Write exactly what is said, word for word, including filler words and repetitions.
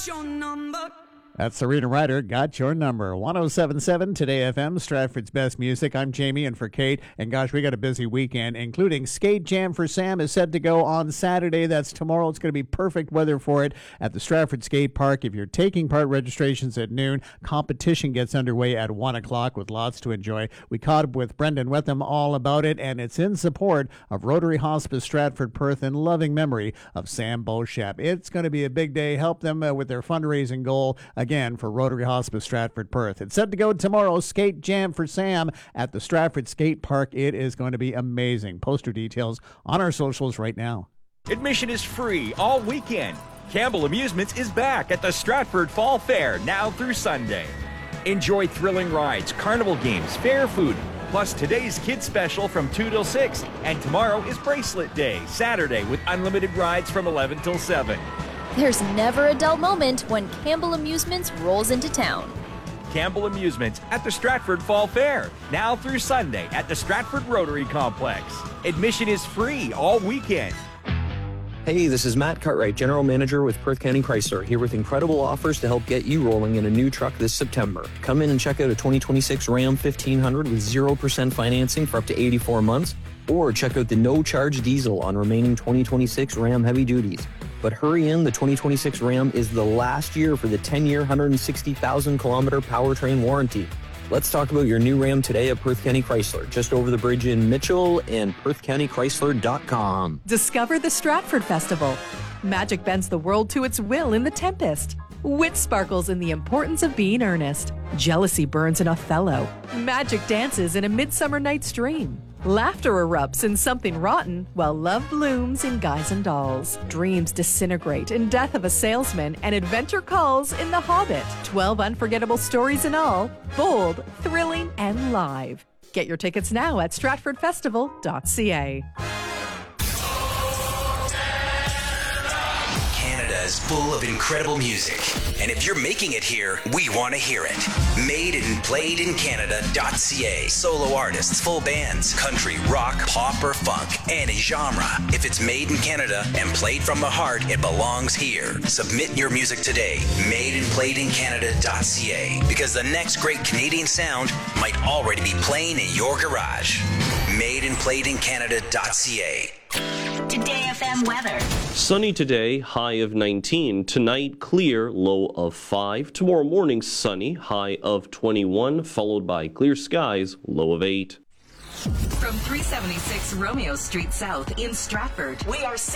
your number. That's Serena Ryder, Got Your Number. one oh seven point seven Today F M, Stratford's best music. I'm Jamie, and for Kate. And gosh, we got a busy weekend, including Skate Jam for Sam is set to go on Saturday. That's tomorrow. It's going to be perfect weather for it at the Stratford Skate Park. If you're taking part, registrations at noon. Competition gets underway at one o'clock with lots to enjoy. We caught up with Brendan Wetham all about it, and it's in support of Rotary Hospice Stratford Perth in loving memory of Sam Beauchap. It's going to be a big day. Help them uh, with their fundraising goal. Again, for Rotary Hospice Stratford Perth. It's set to go tomorrow. Skate Jam for Sam at the Stratford Skate Park. It is going to be amazing. Poster details on our socials right now. Admission is free all weekend. Campbell Amusements is back at the Stratford Fall Fair now through Sunday. Enjoy thrilling rides, carnival games, fair food, plus today's kids special from two till six. And tomorrow is Bracelet Day, Saturday, with unlimited rides from eleven till seven. There's never a dull moment when Campbell Amusements rolls into town. Campbell Amusements at the Stratford Fall Fair, now through Sunday at the Stratford Rotary Complex. Admission is free all weekend. Hey, this is Matt Cartwright, General Manager with Perth County Chrysler, here with incredible offers to help get you rolling in a new truck this September. Come in and check out a twenty twenty-six Ram fifteen hundred with zero percent financing for up to eighty-four months, or check out the no-charge diesel on remaining twenty twenty-six Ram heavy duties. But hurry in, the twenty twenty-six Ram is the last year for the ten-year, one hundred sixty thousand kilometer powertrain warranty. Let's talk about your new Ram today at Perth County Chrysler, just over the bridge in Mitchell, and perth county chrysler dot com. Discover the Stratford Festival. Magic bends the world to its will in The Tempest. Wit sparkles in The Importance of Being Earnest. Jealousy burns in Othello. Magic dances in A Midsummer Night's Dream. Laughter erupts in Something Rotten, while love blooms in Guys and Dolls. Dreams disintegrate in Death of a Salesman, and adventure calls in The Hobbit. Twelve unforgettable stories in all, bold, thrilling, and live. Get your tickets now at stratford festival dot c a. Canada is full of incredible music, and if you're making it here, we want to hear it. Made and played in Canada dot c a. Solo artists, full bands, country, rock, pop, or funk, any genre. If it's made in Canada and played from the heart, it belongs here. Submit your music today. Made and played in Canada dot c a. Because the next great Canadian sound might already be playing in your garage. Made and played in Canada dot c a. Today F M weather. Sunny today, high of nineteen. Tonight, clear, low of five. Tomorrow morning, sunny, high of twenty-one, followed by clear skies, low of eight. From three seventy-six Romeo Street South in Stratford, we are